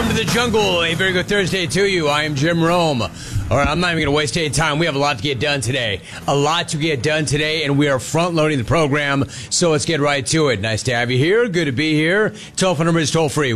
Welcome to the jungle. A very good Thursday to you. I am Jim Rome. All right, I'm not even going to waste any time. We have a lot to get done today. And we are front-loading the program, so let's get right to it. Nice to have you here. Good to be here. Telephone number is toll-free,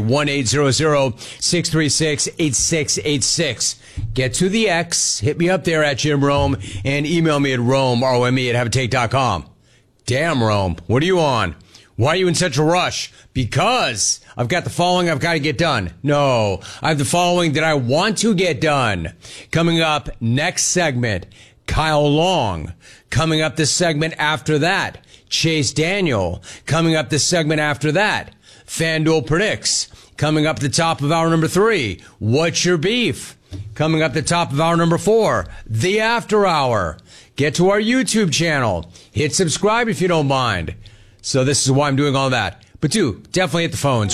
1-800-636-8686. Get to the X. Hit me up there at Jim Rome, and email me at Rome, R-O-M-E, at haveatake.com. Damn, Rome. What are you on? Why are you in such a rush? Because I've got the following I've got to get done. No, I have the following that I want to get done. Coming up next segment, Kyle Long. Coming up this segment after that, Chase Daniel. Coming up this segment after that, FanDuel Predicts. Coming up the top of hour number 3, What's Your Beef? Coming up the top of hour number 4, The After Hour. Get to our YouTube channel. Hit subscribe if you don't mind. So this is why I'm doing all that. But definitely hit the phones,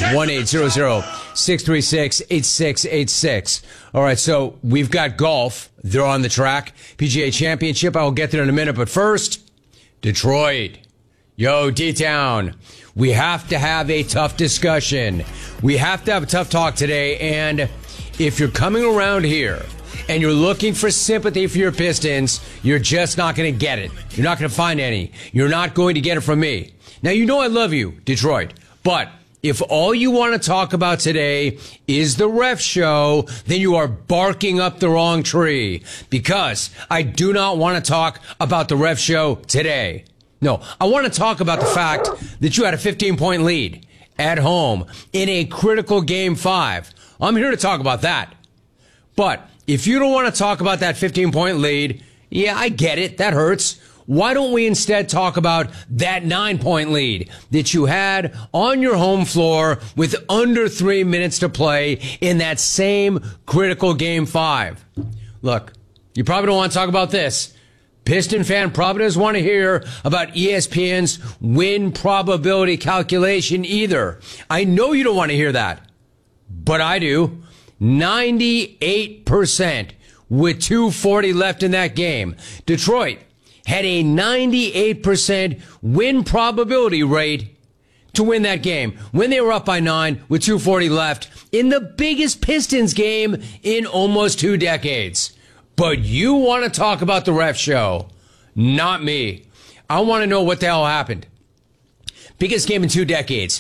1-800-636-8686. All right, so we've got golf. They're on the track. PGA Championship, I will get there in a minute. But first, Detroit. Yo, D-Town. We have to have a tough discussion. We have to have a tough talk today. And if you're coming around here and you're looking for sympathy for your Pistons, you're just not going to get it. You're not going to find any. You're not going to get it from me. Now, you know I love you, Detroit, but if all you want to talk about today is the ref show, then you are barking up the wrong tree, because I do not want to talk about the ref show today. No, I want to talk about the fact that you had a 15-point lead at home in a critical Game 5. I'm here to talk about that. But if you don't want to talk about that 15-point lead, yeah, I get it. That hurts. Why don't we instead talk about that 9-point lead that you had on your home floor with under 3 minutes to play in that same critical Game 5? Look, you probably don't want to talk about this. Piston fan probably doesn't want to hear about ESPN's win probability calculation either. I know you don't want to hear that, but I do. 98% with 2:40 left in that game. Detroit had a 98% win probability rate to win that game when they were up by 9 with 2:40 left in the biggest Pistons game in almost 2 decades. But you want to talk about the ref show, not me. I want to know what the hell happened. Biggest game in 2 decades,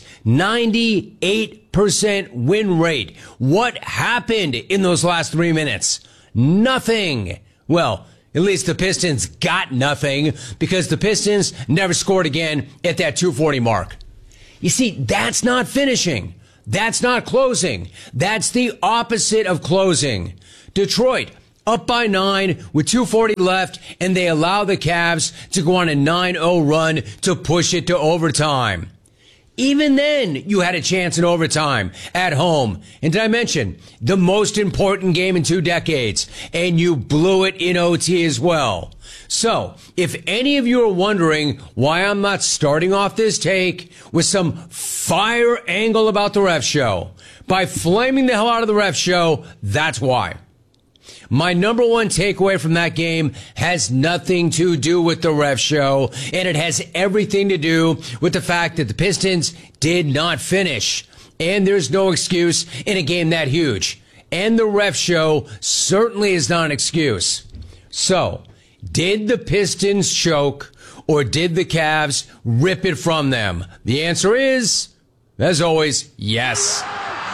98% win rate. What happened in those last 3 minutes? Nothing. Well, at least the Pistons got nothing, because the Pistons never scored again at that 2:40 mark. You see, that's not finishing. That's not closing. That's the opposite of closing. Detroit up by 9 with 2:40 left, and they allow the Cavs to go on a 9-0 run to push it to overtime. Even then, you had a chance in overtime at home. And did I mention the most important game in 2 decades? And you blew it in OT as well. So, if any of you are wondering why I'm not starting off this take with some fire angle about the ref show, by flaming the hell out of the ref show, that's why. My number one takeaway from that game has nothing to do with the ref show, and it has everything to do with the fact that the Pistons did not finish. And there's no excuse in a game that huge. And the ref show certainly is not an excuse. So, did the Pistons choke, or did the Cavs rip it from them? The answer is, as always, yes.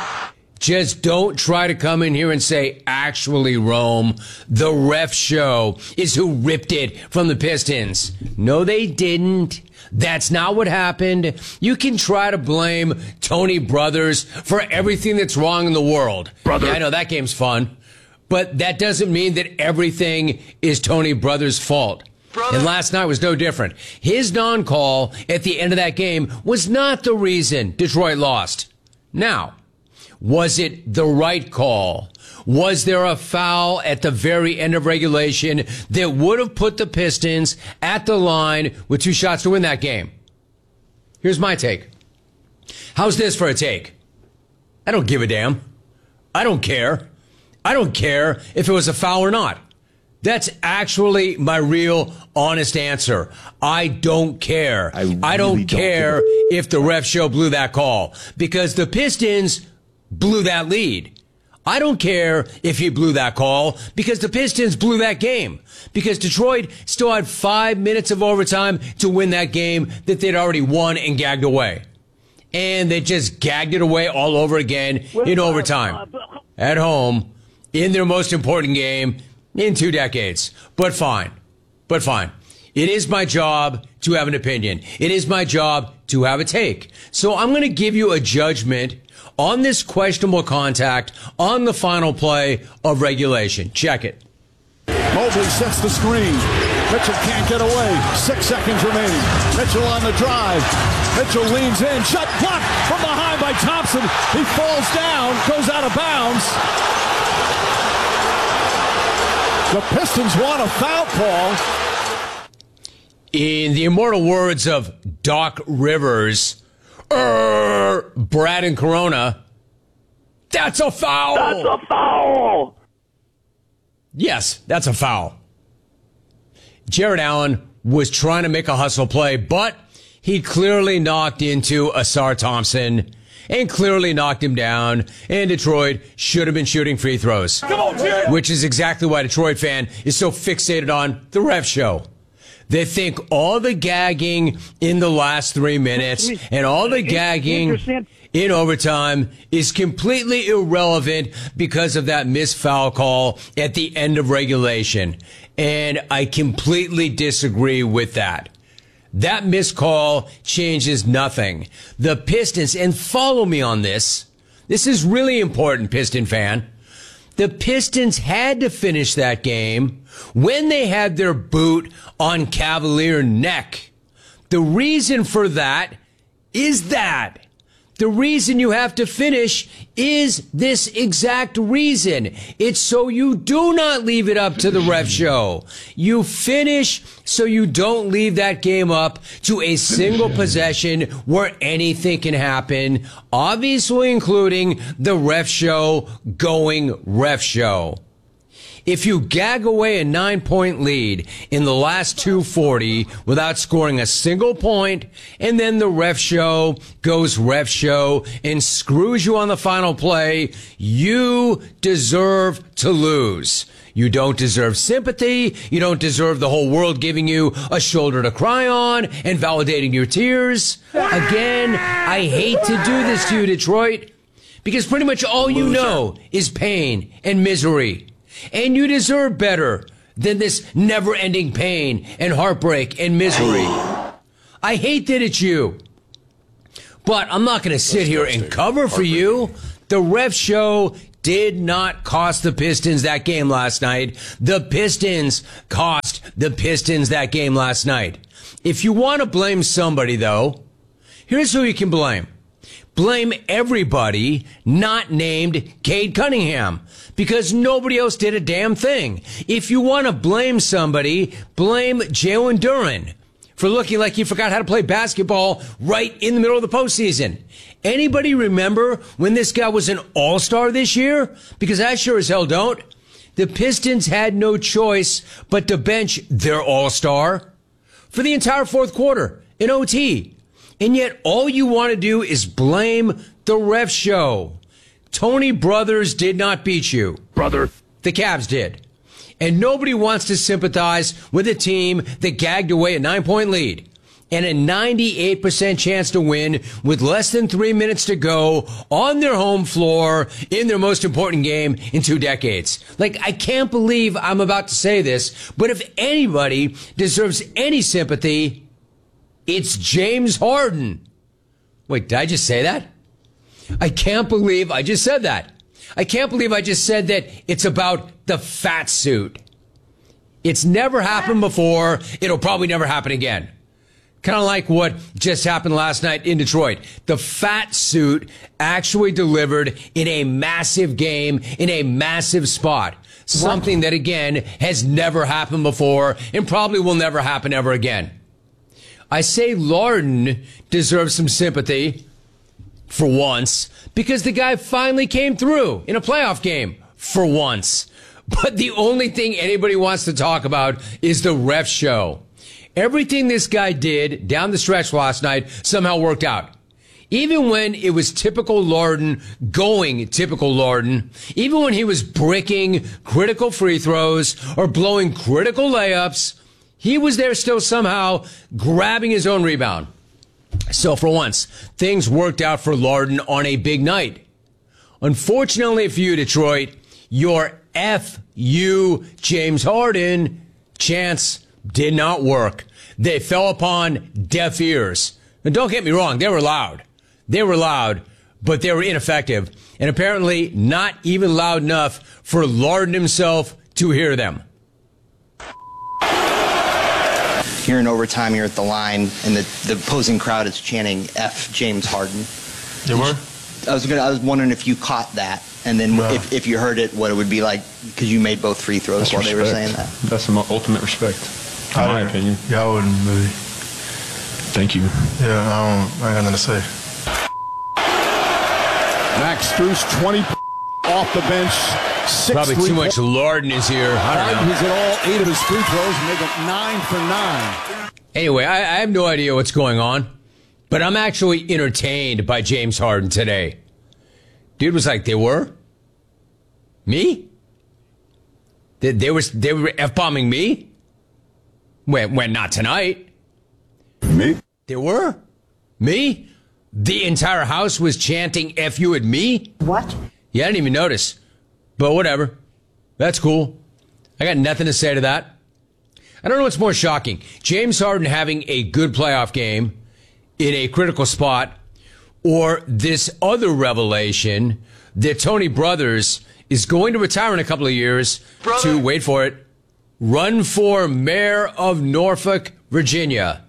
Just don't try to come in here and say, actually, Rome, the ref show is who ripped it from the Pistons. No, they didn't. That's not what happened. You can try to blame Tony Brothers for everything that's wrong in the world. Brother. Yeah, I know that game's fun, but that doesn't mean that everything is Tony Brothers' fault. Brother. And last night was no different. His non-call at the end of that game was not the reason Detroit lost. Now, was it the right call? Was there a foul at the very end of regulation that would have put the Pistons at the line with 2 shots to win that game? Here's my take. How's this for a take? I don't give a damn. I don't care. I don't care if it was a foul or not. That's actually my real, honest answer. I don't care. I don't care if the ref show blew that call, because the Pistons blew that lead. I don't care if he blew that call because the Pistons blew that game. Because Detroit still had 5 minutes of overtime to win that game that they'd already won and gagged away. And they just gagged it away all over again in overtime. At home, in their most important game in 2 decades. But fine. It is my job to have an opinion. It is my job to have a take. So I'm going to give you a judgment on this questionable contact on the final play of regulation. Check it. Mobley sets the screen. Mitchell can't get away. 6 seconds remaining. Mitchell on the drive. Mitchell leans in. Shot blocked from behind by Thompson. He falls down, goes out of bounds. The Pistons want a foul call. In the immortal words of Doc Rivers, Brad and Corona, that's a foul! That's a foul! Yes, that's a foul. Jared Allen was trying to make a hustle play, but he clearly knocked into Asar Thompson and clearly knocked him down, and Detroit should have been shooting free throws. Come on, Jared! Which is exactly why a Detroit fan is so fixated on the ref show. They think all the gagging in the last 3 minutes and all the gagging in overtime is completely irrelevant because of that missed foul call at the end of regulation. And I completely disagree with that. That missed call changes nothing. The Pistons, and follow me on this. This is really important, Piston fan. The Pistons had to finish that game when they had their boot on Cavalier neck. The reason for that is that. The reason you have to finish is this exact reason. It's so you do not leave it up to the ref show. You finish so you don't leave that game up to a single possession where anything can happen, obviously including the ref show going ref show. If you gag away a 9-point lead in the last 240 without scoring a single point, and then the ref show goes ref show and screws you on the final play, you deserve to lose. You don't deserve sympathy. You don't deserve the whole world giving you a shoulder to cry on and validating your tears. Again, I hate to do this to you, Detroit, because pretty much all you know is pain and misery. And you deserve better than this never-ending pain and heartbreak and misery. I hate that it's you. But I'm not going to sit here and cover for you. The ref show did not cost the Pistons that game last night. The Pistons cost the Pistons that game last night. If you want to blame somebody, though, here's who you can blame. Blame everybody not named Cade Cunningham, because nobody else did a damn thing. If you want to blame somebody, blame Jalen Duren for looking like he forgot how to play basketball right in the middle of the postseason. Anybody remember when this guy was an all-star this year? Because I sure as hell don't. The Pistons had no choice but to bench their all-star for the entire fourth quarter in OT. And yet all you want to do is blame the ref show. Tony Brothers did not beat you. Brother. The Cavs did. And nobody wants to sympathize with a team that gagged away a 9-point lead and a 98% chance to win with less than 3 minutes to go on their home floor in their most important game in 2 decades. Like, I can't believe I'm about to say this, but if anybody deserves any sympathy, it's James Harden. Wait, did I just say that? I can't believe I just said that. I can't believe I just said that it's about the fat suit. It's never happened before. It'll probably never happen again. Kind of like what just happened last night in Detroit. The fat suit actually delivered in a massive game, in a massive spot. Something that, again, has never happened before and probably will never happen ever again. I say Larden deserves some sympathy for once because the guy finally came through in a playoff game for once. But the only thing anybody wants to talk about is the ref show. Everything this guy did down the stretch last night somehow worked out. Even when it was typical Larden going typical Larden, even when he was bricking critical free throws or blowing critical layups, he was there still somehow grabbing his own rebound. So for once, things worked out for Larden on a big night. Unfortunately for you, Detroit, your F.U. James Harden chance did not work. They fell upon deaf ears. And don't get me wrong, they were loud. They were loud, but they were ineffective. And apparently not even loud enough for Larden himself to hear them. Here in overtime, you're at the line, and the opposing crowd is chanting F. James Harden. They were? I was wondering if you caught that, and then if you heard it, what it would be like, because you made both free throws while they were saying that. That's some ultimate respect, in my opinion. Yeah, I wouldn't really. Thank you. Yeah, I got nothing to say. Max Strus, 20 off the bench. Probably too much Larden is here. I don't know. He's at all 8 of his free throws, make it 9 for 9. Anyway, I have no idea what's going on, but I'm actually entertained by James Harden today. Dude was like, they were? Me? They were F-bombing me? When not tonight. Me? They were? Me? The entire house was chanting F you at me? What? Yeah, I didn't even notice. But whatever. That's cool. I got nothing to say to that. I don't know what's more shocking. James Harden having a good playoff game in a critical spot, or this other revelation that Tony Brothers is going to retire in a couple of years to, wait for it, run for mayor of Norfolk, Virginia.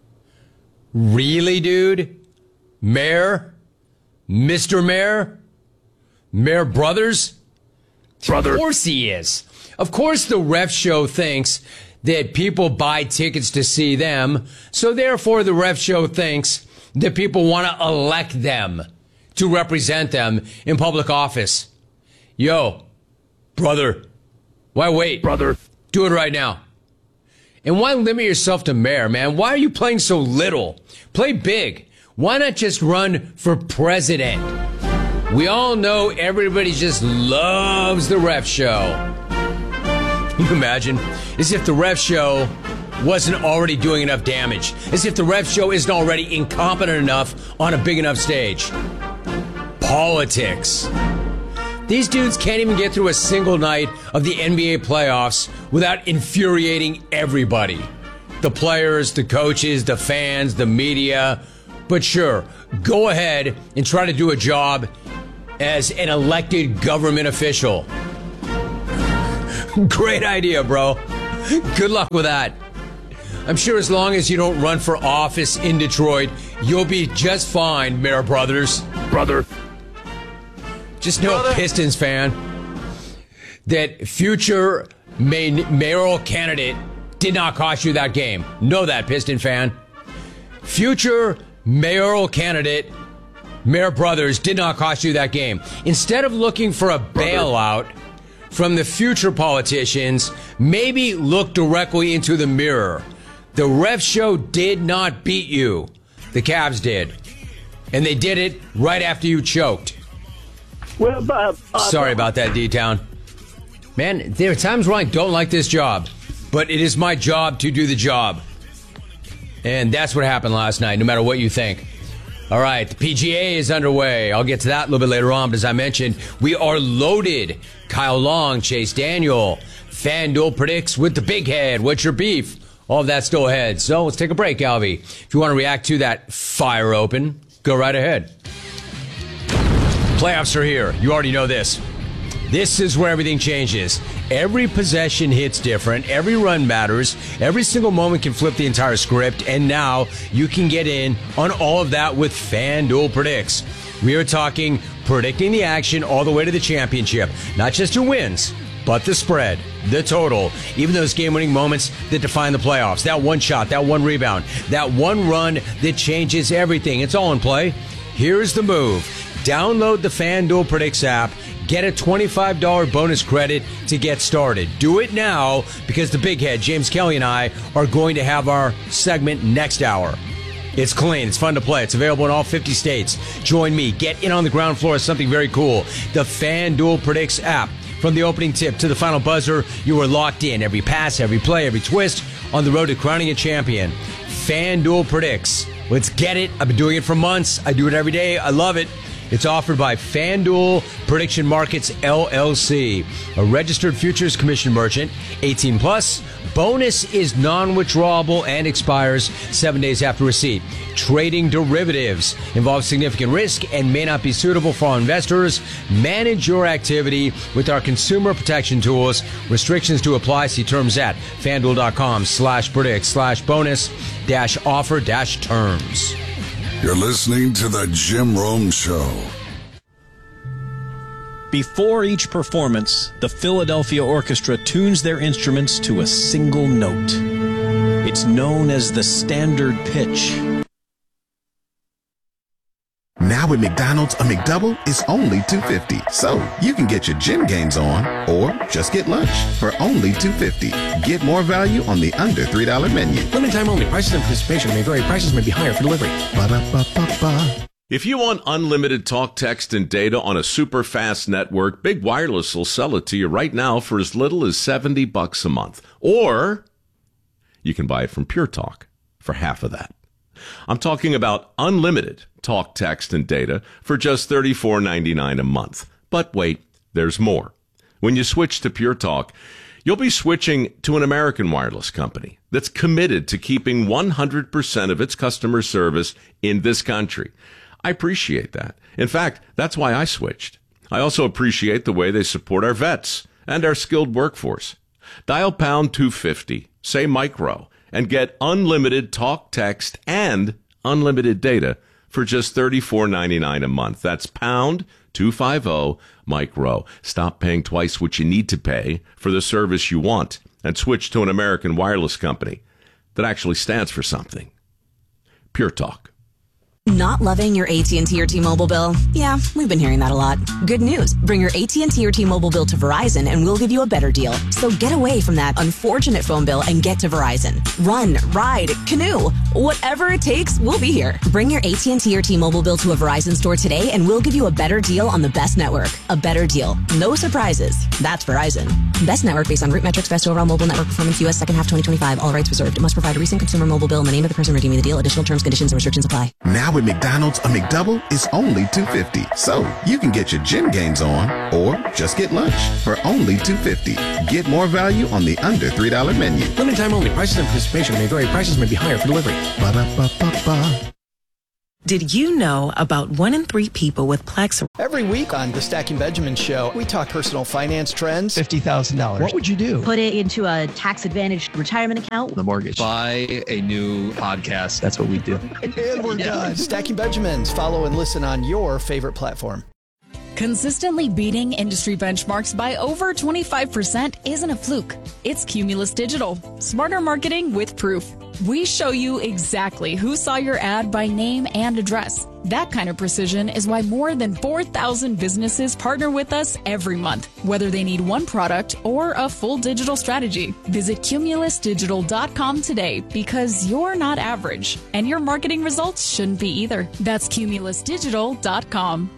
Really, dude? Mayor? Mr. Mayor? Mayor Brothers? Brother. Of course he is. Of course the ref show thinks that people buy tickets to see them, so therefore the ref show thinks that people want to elect them to represent them in public office. Yo, brother, why wait? Brother. Do it right now. And why limit yourself to mayor, man? Why are you playing so little? Play big. Why not just run for president? We all know everybody just loves the ref show. Can you imagine? As if the ref show wasn't already doing enough damage. As if the ref show isn't already incompetent enough on a big enough stage. Politics. These dudes can't even get through a single night of the NBA playoffs without infuriating everybody. The players, the coaches, the fans, the media. But sure, go ahead and try to do a job as an elected government official. Great idea, bro. Good luck with that. I'm sure as long as you don't run for office in Detroit, you'll be just fine, Mayor Brothers. Brother. Just know, Pistons fan, that future mayoral candidate did not cost you that game. Know that, Piston fan. Future mayoral candidate Mayor Brothers did not cost you that game. Instead of looking for a bailout from the future politicians, maybe look directly into the mirror. The ref show did not beat you. The Cavs did. And they did it right after you choked. Well, sorry about that, D-Town. Man, there are times where I don't like this job, but it is my job to do the job. And that's what happened last night, no matter what you think. All right, the PGA is underway. I'll get to that a little bit later on, but as I mentioned, we are loaded. Kyle Long, Chase Daniel, FanDuel predicts with the big head. What's your beef? All of that still ahead. So let's take a break, Alvy. If you want to react to that fire open, go right ahead. Playoffs are here. You already know this. This is where everything changes. Every possession hits different. Every run matters. Every single moment can flip the entire script. And now you can get in on all of that with FanDuel Predicts. We are talking predicting the action all the way to the championship. Not just who wins, but the spread, the total, even those game-winning moments that define the playoffs. That one shot, that one rebound, that one run that changes everything. It's all in play. Here's the move. Download the FanDuel Predicts app. Get a $25 bonus credit to get started. Do it now because the big head, James Kelly, and I are going to have our segment next hour. It's clean. It's fun to play. It's available in all 50 states. Join me. Get in on the ground floor of something very cool. The FanDuel Predicts app. From the opening tip to the final buzzer, you are locked in. Every pass, every play, every twist on the road to crowning a champion. FanDuel Predicts. Let's get it. I've been doing it for months. I do it every day. I love it. It's offered by FanDuel Prediction Markets, LLC, a registered futures commission merchant, 18 plus. Bonus is non-withdrawable and expires 7 days after receipt. Trading derivatives involves significant risk and may not be suitable for all investors. Manage your activity with our consumer protection tools. Restrictions to apply. See terms at FanDuel.com/predict/bonus-offer-terms. You're listening to The Jim Rome Show. Before each performance, the Philadelphia Orchestra tunes their instruments to a single note. It's known as the standard pitch. Now at McDonald's, a McDouble is only $2.50. So you can get your gym gains on or just get lunch for only $2.50. Get more value on the under $3 menu. Limited time only. Prices and participation may vary. Prices may be higher for delivery. Ba-da-ba-ba-ba. If you want unlimited talk, text, and data on a super fast network, Big Wireless will sell it to you right now for as little as $70 a month. Or you can buy it from Pure Talk for half of that. I'm talking about unlimited talk, text, and data for just $34.99 a month. But wait, there's more. When you switch to Pure Talk, you'll be switching to an American wireless company that's committed to keeping 100% of its customer service in this country. I appreciate that. In fact, that's why I switched. I also appreciate the way they support our vets and our skilled workforce. Dial pound 250, say micro, and get unlimited talk, text, and unlimited data for just $34.99 a month. That's pound 250 micro. Stop paying twice what you need to pay for the service you want and switch to an American wireless company that actually stands for something. Pure Talk. Not loving your AT&T or T-Mobile bill? Yeah, we've been hearing that a lot. Good news. Bring your AT&T or T-Mobile bill to Verizon and we'll give you a better deal. So get away from that unfortunate phone bill and get to Verizon. Run, ride, canoe. Whatever it takes, we'll be here. Bring your AT&T or T-Mobile bill to a Verizon store today and we'll give you a better deal on the best network. A better deal. No surprises. That's Verizon. Best network based on root metrics, best overall mobile network performance, U.S. second half 2025. All rights reserved. It must provide a recent consumer mobile bill in the name of the person redeeming the deal. Additional terms, conditions, and restrictions apply. Now at McDonald's, a McDouble is only $2.50. So you can get your gym gains on or just get lunch for only $2.50. Get more value on the under $3 menu. Limited time only. Prices and participation may vary. Prices may be higher for delivery. Ba-da-ba-ba-ba. Did you know about 1 in 3 people with Plex? Every week on the Stacking Benjamin Show, we talk personal finance trends. $50,000. What would you do? Put it into a tax-advantaged retirement account. The mortgage. Buy a new podcast. That's what we do. And we're done. Stacking Benjamins. Follow and listen on your favorite platform. Consistently beating industry benchmarks by over 25% isn't a fluke. It's Cumulus Digital. Smarter marketing with proof. We show you exactly who saw your ad by name and address. That kind of precision is why more than 4,000 businesses partner with us every month, whether they need one product or a full digital strategy. Visit cumulusdigital.com today because you're not average, and your marketing results shouldn't be either. That's cumulusdigital.com.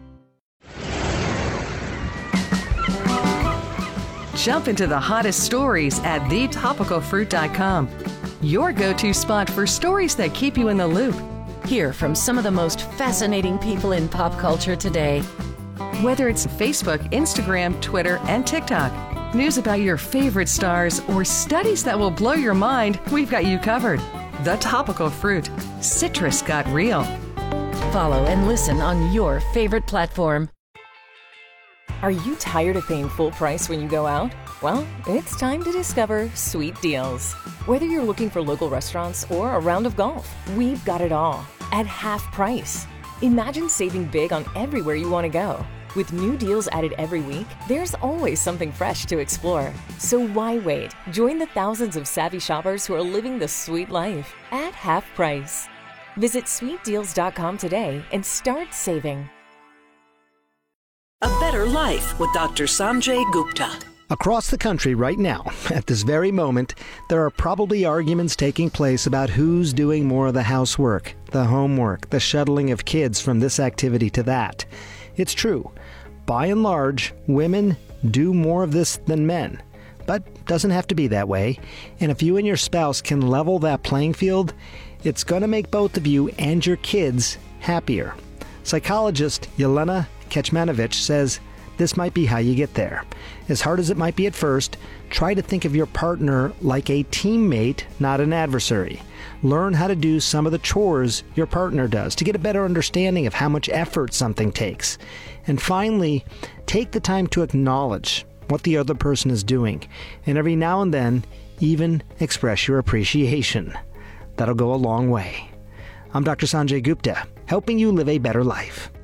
Jump into the hottest stories at thetopicalfruit.com. Your go-to spot for stories that keep you in the loop. Hear from some of the most fascinating people in pop culture today. Whether it's Facebook, Instagram, Twitter, and TikTok, news about your favorite stars, or studies that will blow your mind, we've got you covered. The Topical Fruit. Citrus got real. Follow and listen on your favorite platform. Are you tired of paying full price when you go out? Well, it's time to discover Sweet Deals. Whether you're looking for local restaurants or a round of golf, we've got it all at half price. Imagine saving big on everywhere you want to go. With new deals added every week, there's always something fresh to explore. So why wait? Join the thousands of savvy shoppers who are living the sweet life at half price. Visit sweetdeals.com today and start saving. A Better Life with Dr. Sanjay Gupta. Across the country right now, at this very moment, there are probably arguments taking place about who's doing more of the housework, the homework, the shuttling of kids from this activity to that. It's true. By and large, women do more of this than men. But doesn't have to be that way. And if you and your spouse can level that playing field, it's going to make both of you and your kids happier. Psychologist Yelena Kecmanovic says this might be how you get there. As hard as it might be at first, try to think of your partner like a teammate, not an adversary. Learn how to do some of the chores your partner does to get a better understanding of how much effort something takes. And finally, take the time to acknowledge what the other person is doing, and every now and then, even express your appreciation. That'll go a long way. I'm Dr. Sanjay Gupta, helping you live a better life.